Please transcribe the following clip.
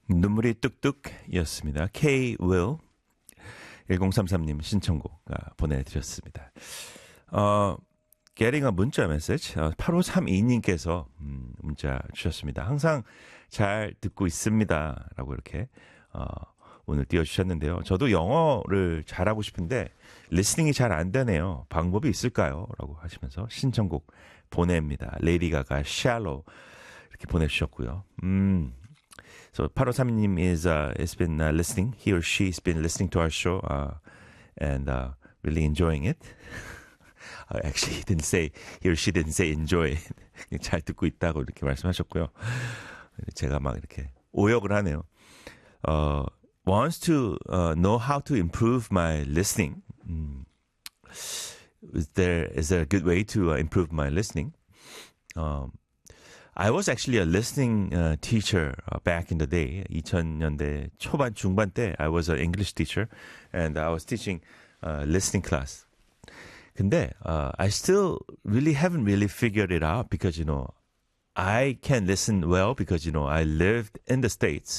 눈물이 뚝뚝이었습니다. K-Will 1033님 신청곡 보내드렸습니다. Getting a 문자 메시지 8532님께서 문자 주셨습니다. 항상 잘 듣고 있습니다. 라고 이렇게 오늘 띄워주셨는데요. 저도 영어를 잘하고 싶은데 리스닝이 잘 안 되네요. 방법이 있을까요? 라고 하시면서 신청곡 보냅니다. 레이디 가가 Shallow 이렇게 보내주셨고요. So 8532님 has been listening. He or she's been listening to our show and really enjoying it. Actually, he or she didn't say enjoy it. 잘 듣고 있다고 이렇게 말씀하셨고요. 제가 막 이렇게 오역을 하네요. Wants to know how to improve my listening. Is there a good way to improve my listening? I was actually a listening teacher back in the day. 2000년대 초반 중반 때 I was an English teacher and I was teaching listening class. 근데 I still really haven't really figured it out because I can listen well because I lived in the States.